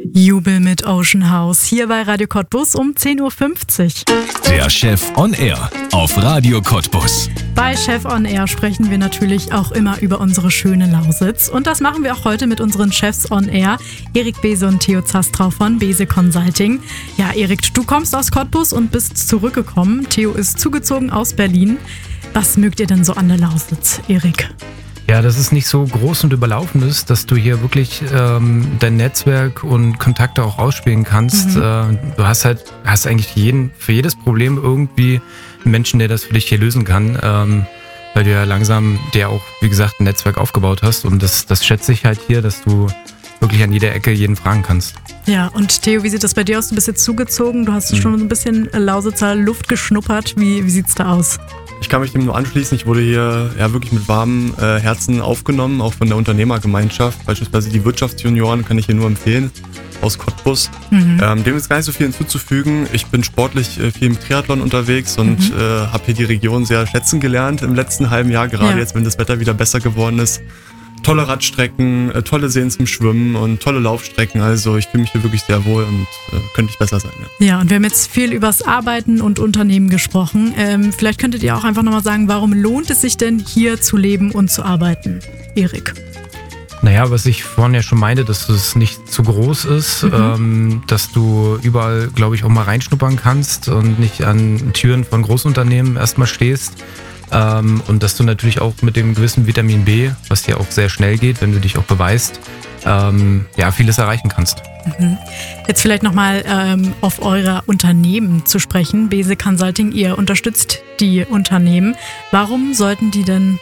Jubel mit Ocean House hier bei Radio Cottbus um 10.50 Uhr. Der Chef on Air auf Radio Cottbus. Bei Chef on Air sprechen wir natürlich auch immer über unsere schöne Lausitz. Und das machen wir auch heute mit unseren Chefs on Air, Erik Bese und Theo Zastrau von Bese Consulting. Ja, Erik, du kommst aus Cottbus und bist zurückgekommen. Theo ist zugezogen aus Berlin. Was mögt ihr denn so an der Lausitz, Erik? Ja, dass es nicht so groß und überlaufen ist, dass du hier wirklich dein Netzwerk und Kontakte auch ausspielen kannst. Du hast eigentlich für jedes Problem irgendwie einen Menschen, der das für dich hier lösen kann, weil du ja langsam dir auch, wie gesagt, ein Netzwerk aufgebaut hast. Und das schätze ich halt hier, dass du wirklich an jeder Ecke jeden fragen kannst. Ja, und Theo, wie sieht das bei dir aus? Du bist jetzt zugezogen, du hast schon so ein bisschen Lausitzer Luft geschnuppert. Wie sieht's da aus? Ich kann mich dem nur anschließen. Ich wurde hier wirklich mit warmem Herzen aufgenommen, auch von der Unternehmergemeinschaft. Beispielsweise die Wirtschaftsjunioren kann ich hier nur empfehlen, aus Cottbus. Dem ist gar nicht so viel hinzuzufügen. Ich bin sportlich viel im Triathlon unterwegs und habe hier die Region sehr schätzen gelernt im letzten halben Jahr, gerade jetzt, wenn das Wetter wieder besser geworden ist. Tolle Radstrecken, tolle Seen zum Schwimmen und tolle Laufstrecken. Also ich fühle mich hier wirklich sehr wohl und könnte nicht besser sein. Ja, und wir haben jetzt viel übers Arbeiten und Unternehmen gesprochen. Vielleicht könntet ihr auch einfach nochmal sagen, warum lohnt es sich denn hier zu leben und zu arbeiten? Erik. Naja, was ich vorhin ja schon meinte, dass es nicht zu groß ist, dass du überall, glaube ich, auch mal reinschnuppern kannst und nicht an Türen von Großunternehmen erstmal stehst. Und dass du natürlich auch mit dem gewissen Vitamin B, was hier auch sehr schnell geht, wenn du dich auch beweist, vieles erreichen kannst. Jetzt vielleicht nochmal auf eure Unternehmen zu sprechen. Bese Consulting, ihr unterstützt die Unternehmen. Warum sollten die denn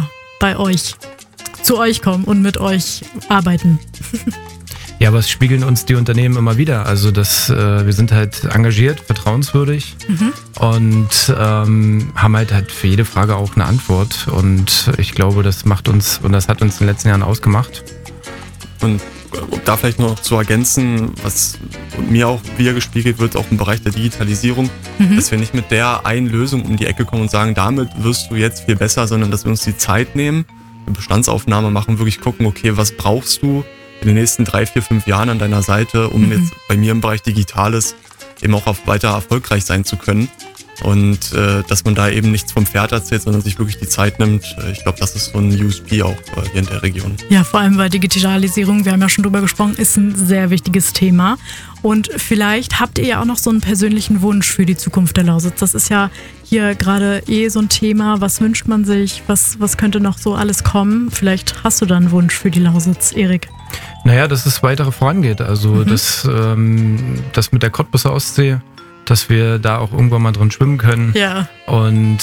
zu euch kommen und mit euch arbeiten? Ja, aber es spiegeln uns die Unternehmen immer wieder. Also wir sind halt engagiert, vertrauenswürdig und haben halt für jede Frage auch eine Antwort. Und ich glaube, das hat uns in den letzten Jahren ausgemacht. Und um da vielleicht noch zu ergänzen, was mir auch wieder gespiegelt wird, auch im Bereich der Digitalisierung, dass wir nicht mit der einen Lösung um die Ecke kommen und sagen, damit wirst du jetzt viel besser, sondern dass wir uns die Zeit nehmen, eine Bestandsaufnahme machen, wirklich gucken, okay, was brauchst du in den nächsten 3, 4, 5 Jahren an deiner Seite, um jetzt bei mir im Bereich Digitales eben auch weiter erfolgreich sein zu können. Und dass man da eben nichts vom Pferd erzählt, sondern sich wirklich die Zeit nimmt. Ich glaube, das ist so ein USP auch hier in der Region. Ja, vor allem bei Digitalisierung, wir haben ja schon drüber gesprochen, ist ein sehr wichtiges Thema. Und vielleicht habt ihr ja auch noch so einen persönlichen Wunsch für die Zukunft der Lausitz. Das ist ja hier gerade so ein Thema. Was wünscht man sich? Was könnte noch so alles kommen? Vielleicht hast du da einen Wunsch für die Lausitz, Erik. Naja, dass es weiter vorangeht. Also das mit der Cottbuser Ostsee, dass wir da auch irgendwann mal drin schwimmen können. Ja. Und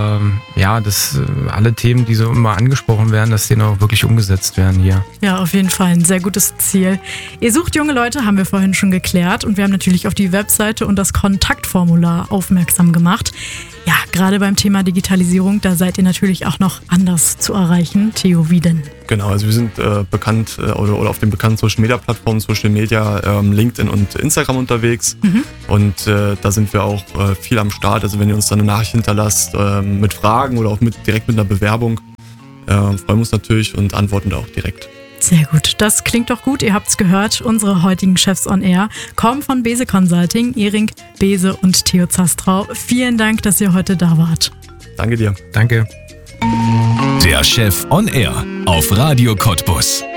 dass alle Themen, die so immer angesprochen werden, dass die auch wirklich umgesetzt werden hier. Ja, auf jeden Fall ein sehr gutes Ziel. Ihr sucht junge Leute, haben wir vorhin schon geklärt. Und wir haben natürlich auf die Webseite und das Kontaktformular aufmerksam gemacht. Ja, gerade beim Thema Digitalisierung, da seid ihr natürlich auch noch anders zu erreichen. Theo, wie denn? Genau, also wir sind bekannt oder auf den bekannten Social-Media-Plattformen, Social Media, LinkedIn und Instagram unterwegs. Und da sind wir auch viel am Start. Also wenn ihr uns dann eine Nachricht hinterlasst mit Fragen oder auch direkt mit einer Bewerbung, freuen wir uns natürlich und antworten da auch direkt. Sehr gut, das klingt doch gut. Ihr habt's gehört, unsere heutigen Chefs on Air kommen von Bese Consulting, Erik Bese und Theo Zastrau. Vielen Dank, dass ihr heute da wart. Danke dir. Danke. Der Chef on Air auf Radio Cottbus.